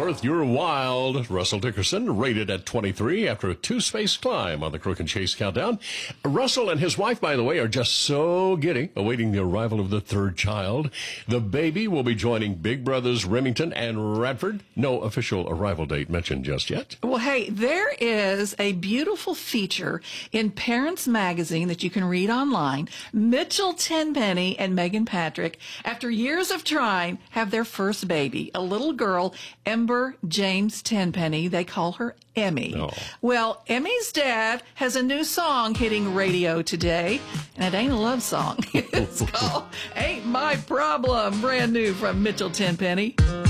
Worth Your Wild. Russell Dickerson rated at 23 after a two-space climb on the Crook and Chase Countdown. Russell and his wife, by the way, are just so giddy, awaiting the arrival of the third child. The baby will be joining big brothers Remington and Radford. No official arrival date mentioned just yet. Well, hey, there is a beautiful feature in Parents Magazine that you can read online. Mitchell Tenpenny and Megan Patrick, after years of trying, have their first baby, a little girl, Ember James Tenpenny. They call her Emmy. Oh. Well, Emmy's dad has a new song hitting radio today, and it ain't a love song. It's called Ain't My Problem, brand new from Mitchell Tenpenny.